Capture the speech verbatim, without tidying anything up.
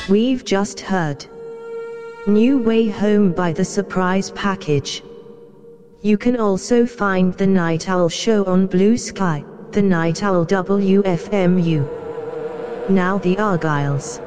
We've just heard New Way Home by The Surprise Package. You can also find The Night Owl Show on Blue Sky, The Night Owl W F M U. Now the Argyles.